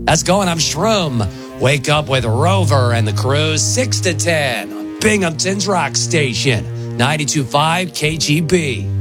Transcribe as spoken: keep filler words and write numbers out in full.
That's going. I'm Shroom. Wake up with Rover and the crew, six to ten on Binghamton's Rock Station, ninety-two point five K G B.